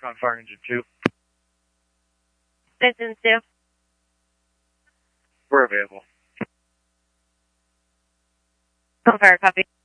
On fire engine 2. Engine 2. We're available. On fire, copy.